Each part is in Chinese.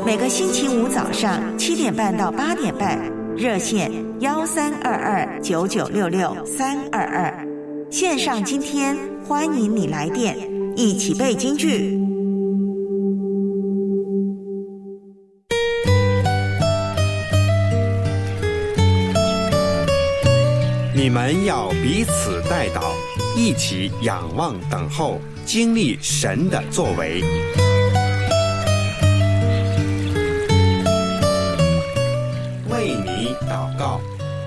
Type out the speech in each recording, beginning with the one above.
每个星期五早上7点半到8点半，热线13229966-322。线上今天欢迎你来电，一起背京剧。 你们要彼此代祷，一起仰望等候，经历神的作为。为你祷告。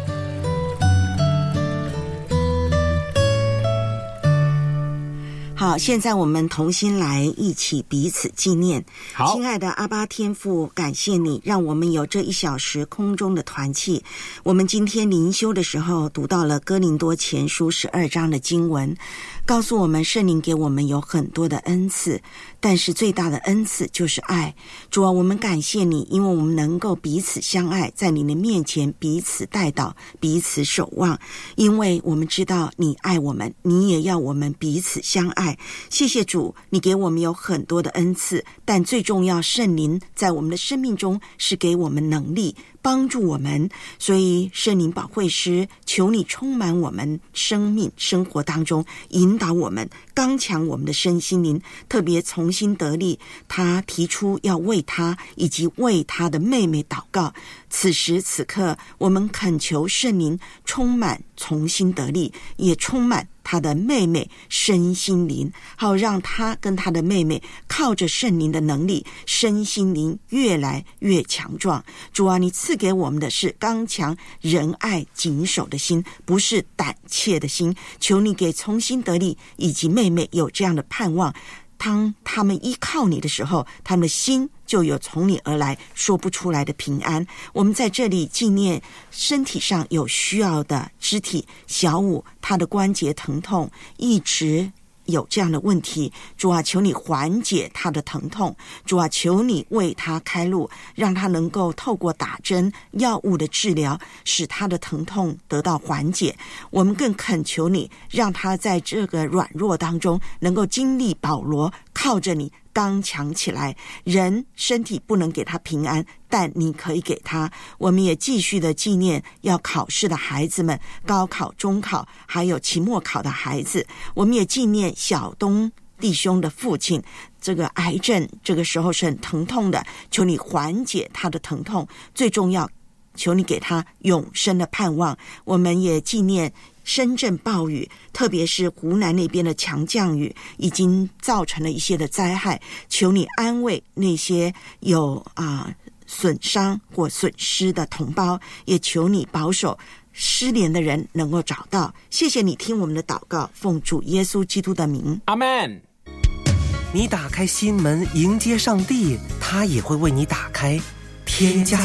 好，现在我们同心来一起彼此纪念。 好， 亲爱的阿爸天父，感谢你让我们有这1小时空中的团契。我们今天灵修的时候读到了哥林多前书12章的经文，告诉我们圣灵给我们有很多的恩赐，但是最大的恩赐就是爱。主啊，我们感谢你，因为我们能够彼此相爱，在你的面前彼此代祷，彼此守望，因为我们知道你爱我们，你也要我们彼此相爱。谢谢主，你给我们有很多的恩赐，但最重要，圣灵在我们的生命中是给我们能力，帮助我们。所以圣灵保惠师，求你充满我们生命生活当中，引导我们，刚强我们的身心灵，特别重新得力。他提出要为他以及为他的妹妹祷告，此时此刻我们恳求圣灵充满重新得力，也充满他的妹妹身心灵，好让他跟他的妹妹靠着圣灵的能力，身心灵越来越强壮。主啊，你赐给我们的是刚强仁爱谨守的心，不是胆怯的心。求你给重新得力以及妹妹有这样的盼望，当他们依靠你的时候，他们的心就有从你而来说不出来的平安。我们在这里纪念身体上有需要的肢体，小五他的关节疼痛一直有这样的问题，主啊，求你缓解他的疼痛，主啊，求你为他开路，让他能够透过打针药物的治疗，使他的疼痛得到缓解。我们更恳求你，让他在这个软弱当中能够经历保罗靠着你刚强起来。人身体不能给他平安，但你可以给他。我们也继续的纪念要考试的孩子们，高考中考还有期末考的孩子。我们也纪念小东弟兄的父亲，这个癌症这个时候是很疼痛的，求你缓解他的疼痛，最重要求你给他永生的盼望。我们也纪念深圳暴雨，特别是湖南那边的强降雨已经造成了一些的灾害，求你安慰那些有损伤或损失的同胞，也求你保守失联的人能够找到。谢谢你听我们的祷告，奉主耶稣基督的名， 阿们。 你打开心门迎接上帝，他也会为你打开。添加